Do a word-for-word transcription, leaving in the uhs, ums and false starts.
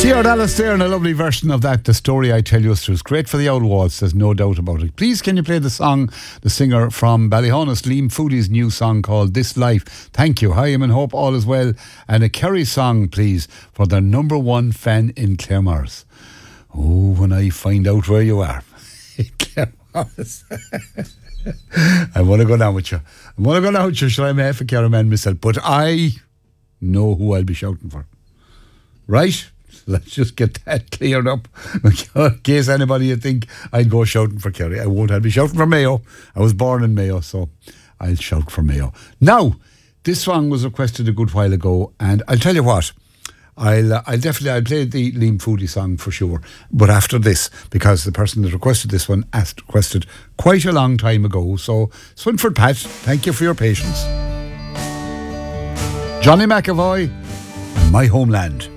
Teo Dallas there in a lovely version of that. The Story I Tell You Is True. It's great for the old waltz, there's no doubt about it. Please, can you play the song, the singer from Ballyhonus, Liam Foodie's new song called This Life? Thank you. Hi, and hope all is well. And a Kerry song, please, for the number one fan in Claremorris. Oh, when I find out where you are. Claremorris. I want to go down with you. I want to go down with you. Shall I make a Kerry man myself? But I know who I'll be shouting for. Right? Let's just get that cleared up. In case anybody you think I'd go shouting for Kerry. I won't. I'll be shouting for Mayo. I was born in Mayo, so I'll shout for Mayo. Now, this song was requested a good while ago, and I'll tell you what. I'll, uh, I'll definitely, I'll play the Liam Foodie song for sure. But after this, because the person that requested this one asked, requested quite a long time ago. So, Swinford Pat, thank you for your patience. Johnny McAvoy and My Homeland.